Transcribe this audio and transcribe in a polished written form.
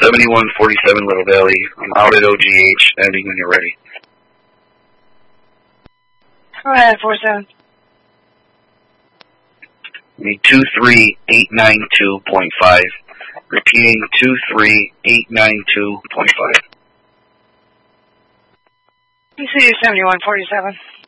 7147 Little Valley. I'm out at OGH, ending when you're ready. Go ahead, 47. Me 23892.5. Repeating 23892.5. You see 7147.